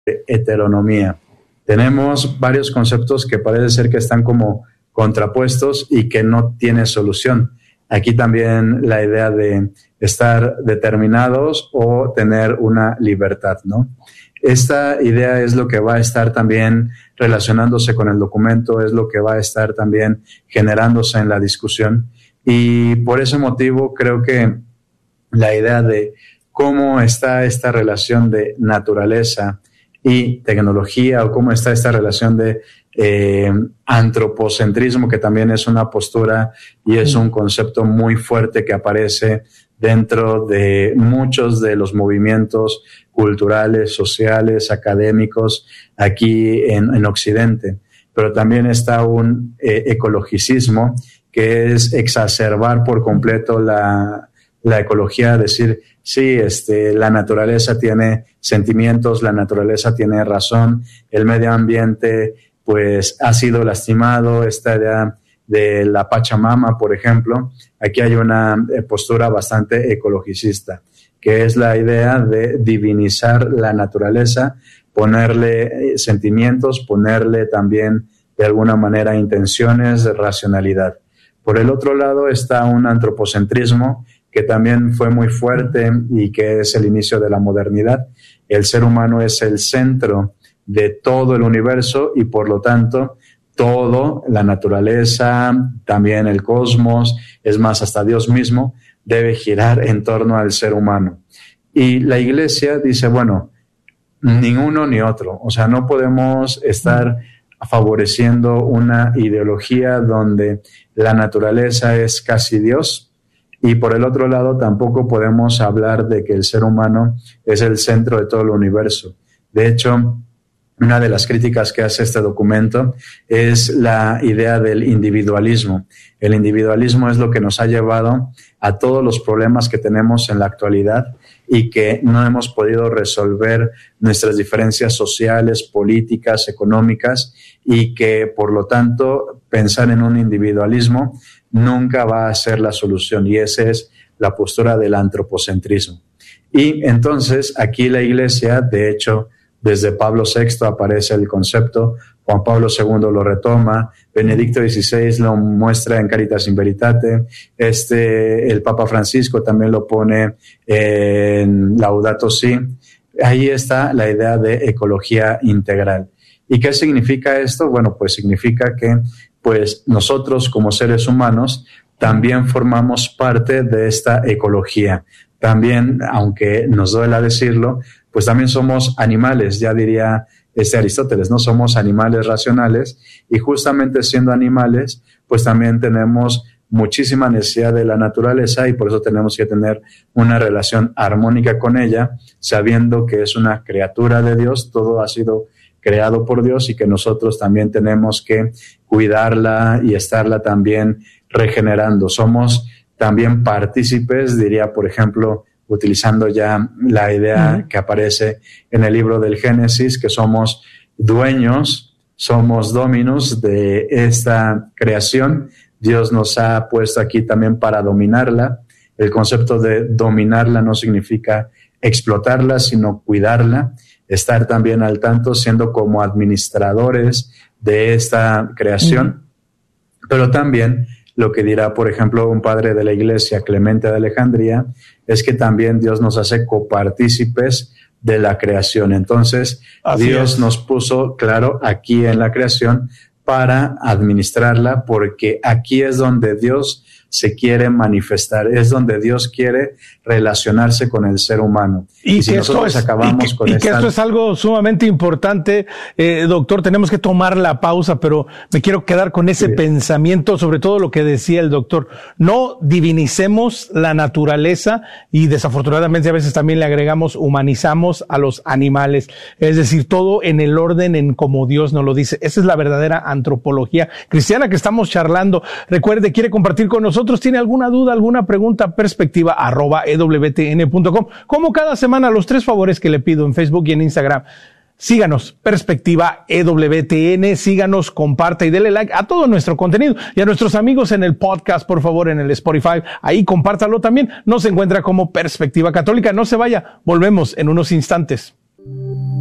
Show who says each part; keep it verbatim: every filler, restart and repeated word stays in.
Speaker 1: heteronomía. Tenemos varios conceptos que parece ser que están como contrapuestos y que no tienen solución. Aquí también la idea de estar determinados o tener una libertad, ¿no? Esta idea es lo que va a estar también relacionándose con el documento, es lo que va a estar también generándose en la discusión. Y por ese motivo creo que la idea de cómo está esta relación de naturaleza y tecnología, o cómo está esta relación de eh, antropocentrismo, que también es una postura y es un concepto muy fuerte que aparece dentro de muchos de los movimientos culturales, sociales, académicos aquí en, en Occidente. Pero también está un eh, ecologicismo, que es exacerbar por completo la, la ecología, decir, sí, este, la naturaleza tiene sentimientos, la naturaleza tiene razón, el medio ambiente pues ha sido lastimado, esta idea de la Pachamama, por ejemplo. Aquí hay una postura bastante ecologicista, que es la idea de divinizar la naturaleza, ponerle sentimientos, ponerle también de alguna manera intenciones, racionalidad. Por el otro lado está un antropocentrismo que también fue muy fuerte y que es el inicio de la modernidad. El ser humano es el centro de todo el universo y por lo tanto todo, la naturaleza, también el cosmos, es más, hasta Dios mismo, debe girar en torno al ser humano. Y la Iglesia dice, bueno, ni uno ni otro. O sea, no podemos estar favoreciendo una ideología donde la naturaleza es casi Dios, y por el otro lado tampoco podemos hablar de que el ser humano es el centro de todo el universo. De hecho, una de las críticas que hace este documento es la idea del individualismo. El individualismo es lo que nos ha llevado a todos los problemas que tenemos en la actualidad y que no hemos podido resolver nuestras diferencias sociales, políticas, económicas, y que, por lo tanto, pensar en un individualismo nunca va a ser la solución, y esa es la postura del antropocentrismo. Y entonces aquí la Iglesia, de hecho, desde Pablo sexto aparece el concepto, Juan Pablo segundo lo retoma, Benedicto dieciséis lo muestra en Caritas in Veritate, este, el Papa Francisco también lo pone en Laudato Si. Ahí está la idea de ecología integral. ¿Y qué significa esto? Bueno, pues significa que pues nosotros como seres humanos también formamos parte de esta ecología. También, aunque nos duela decirlo, pues también somos animales, ya diría este Aristóteles, ¿no? Somos animales racionales, y justamente siendo animales, pues también tenemos muchísima necesidad de la naturaleza, y por eso tenemos que tener una relación armónica con ella, sabiendo que es una criatura de Dios, todo ha sido creado por Dios, y que nosotros también tenemos que cuidarla y estarla también regenerando. Somos también partícipes, diría, por ejemplo, utilizando ya la idea uh-huh. que aparece en el libro del Génesis, que somos dueños, somos dominus de esta creación. Dios nos ha puesto aquí también para dominarla. El concepto de dominarla no significa explotarla, sino cuidarla, estar también al tanto, siendo como administradores de esta creación. Uh-huh. Pero también lo que dirá, por ejemplo, un padre de la Iglesia, Clemente de Alejandría, es que también Dios nos hace copartícipes de la creación. Entonces, Así Dios es. nos puso, claro, aquí en la creación para administrarla, porque aquí es donde Dios se quiere manifestar, es donde Dios quiere relacionarse con el ser humano.
Speaker 2: Y,
Speaker 1: y si
Speaker 2: que
Speaker 1: nosotros
Speaker 2: esto es,
Speaker 1: acabamos
Speaker 2: y que,
Speaker 1: con
Speaker 2: y
Speaker 1: esta...
Speaker 2: que esto es algo sumamente importante, eh, doctor, tenemos que tomar la pausa, pero me quiero quedar con ese sí. pensamiento, sobre todo lo que decía el doctor. No divinicemos la naturaleza, y desafortunadamente a veces también le agregamos, humanizamos a los animales. Es decir, todo en el orden en como Dios nos lo dice. Esa es la verdadera antropología cristiana que estamos charlando. Recuerde, quiere compartir con nosotros, tiene alguna duda, alguna pregunta, perspectiva arroba e w t n punto com. Como cada semana, los tres favores que le pido en Facebook y en Instagram. Síganos, Perspectiva E W T N, síganos, comparta y dele like a todo nuestro contenido. Y a nuestros amigos en el podcast, por favor, en el Spotify, ahí compártalo también. Nos encuentra como Perspectiva Católica. No se vaya, volvemos en unos instantes.